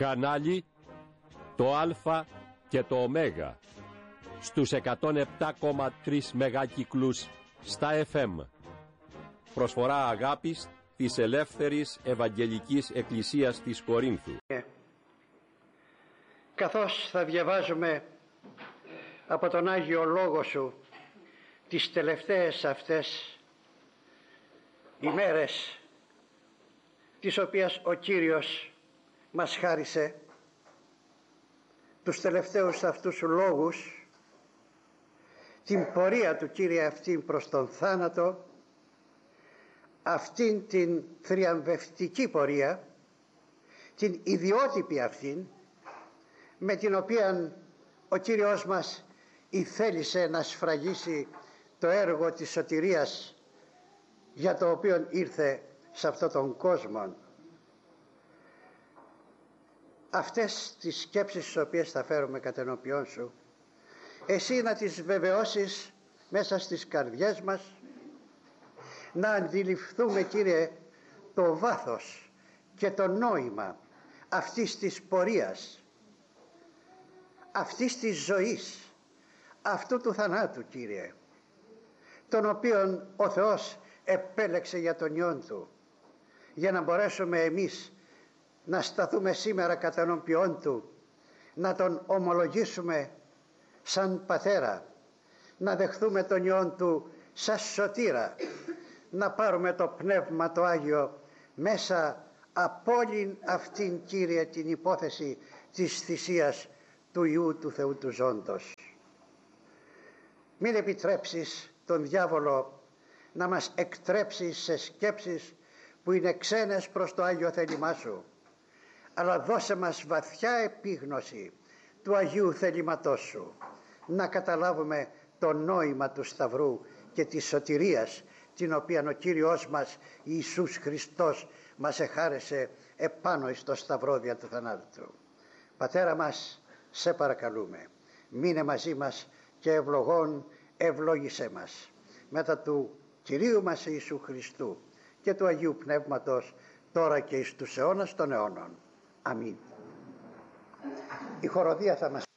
Κανάλι το Α και το Ω στους 107,3 μεγάκυκλους στα FM. Προσφορά αγάπης της Ελεύθερης Ευαγγελικής Εκκλησίας της Κορίνθου. Καθώς θα διαβάζουμε από τον Άγιο Λόγο Σου τις τελευταίες αυτές ημέρες, τις οποίες ο Κύριος μας χάρισε, τους τελευταίους αυτούς λόγους, την πορεία του Κύριε αυτήν προς τον θάνατο, αυτήν την θριαμβευτική πορεία, την ιδιότυπη αυτήν, με την οποία ο Κύριος μας ηθέλησε να σφραγίσει το έργο της σωτηρίας για το οποίο ήρθε σε αυτόν τον κόσμο. Αυτές τις σκέψεις τις οποίες θα φέρουμε κατ' ενώπιόν Σου, Εσύ να τις βεβαιώσεις μέσα στις καρδιές μας, να αντιληφθούμε, Κύριε, το βάθος και το νόημα αυτής της πορείας, αυτής της ζωής, αυτού του θανάτου, Κύριε, τον οποίον ο Θεός επέλεξε για τον Υιόν Του, για να μπορέσουμε εμείς να σταθούμε σήμερα κατά ενώπιόν Του, να Τον ομολογήσουμε σαν Πατέρα, να δεχθούμε τον Υιόν Του σαν Σωτήρα, να πάρουμε το Πνεύμα το Άγιο μέσα από όλην αυτήν, Κύριε, την υπόθεση της θυσίας του Υιού του Θεού του Ζώντος. Μην επιτρέψεις τον διάβολο να μας εκτρέψει σε σκέψεις που είναι ξένες προς το Άγιο θέλημά Σου, αλλά δώσε μας βαθιά επίγνωση του Αγίου θέληματός Σου, να καταλάβουμε το νόημα του Σταυρού και της σωτηρίας, την οποία ο Κύριος μας Ιησούς Χριστός μας εχάρεσε επάνω εις το Σταυρό δια του θανάτου Του. Πατέρα μας, σε παρακαλούμε, μείνε μαζί μας και ευλογών ευλόγησέ μας, μετά του Κυρίου μας Ιησού Χριστού και του Αγίου Πνεύματος, τώρα και εις τους αιώνας των αιώνων. Αμήν. Η χοροδία θα μας